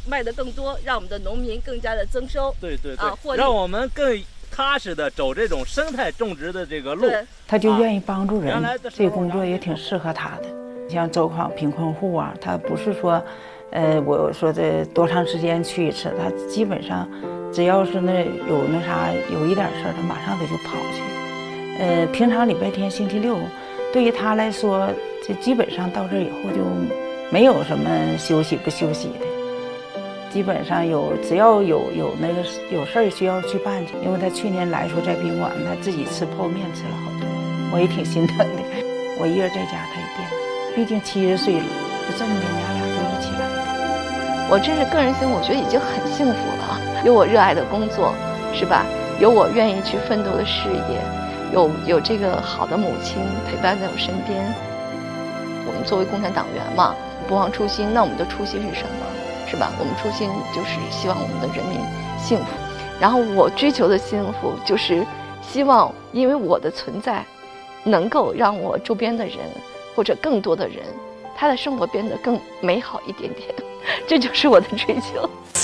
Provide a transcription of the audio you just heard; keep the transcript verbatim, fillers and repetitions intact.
卖的更多，让我们的农民更加的增收。 对对对， 啊，获利让我们更踏实的走这种生态种植的这个路。 他就愿意帮助人， 啊、 这个工作也挺适合他的。像走访贫困户啊，他不是说，呃，我说这多长时间去一次，他基本上只要是那有那啥有一点事儿，他马上他就跑去。呃，平常礼拜天、星期六，对于他来说，这基本上到这以后就没有什么休息不休息的。基本上有，只要有有那个有事儿需要去办去，因为他去年来说在宾馆，他自己吃泡面吃了好多，我也挺心疼的。我一人在家，他也惦记，毕竟七十岁了，就这么的，娘俩就一起来的。 我真是个人性，我觉得已经很幸福了，有我热爱的工作，是吧？有我愿意去奋斗的事业，有有这个好的母亲陪伴在我身边。我们作为共产党员嘛，不忘初心，那我们的初心是什么？是吧？我们初心就是希望我们的人民幸福，然后我追求的幸福就是希望，因为我的存在，能够让我周边的人或者更多的人，他的生活变得更美好一点点，这就是我的追求。